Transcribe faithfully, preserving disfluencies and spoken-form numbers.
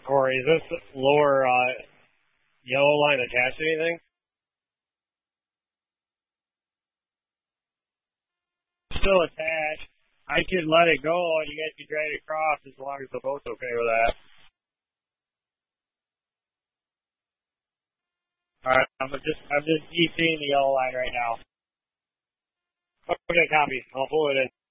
Corey, is this lower uh, yellow line attached to anything? Still attached. I could let it go and you guys can drag it across as long as the boat's okay with that. Alright, I'm just I'm just ECing the yellow line right now. Okay, copy. I'll pull it in.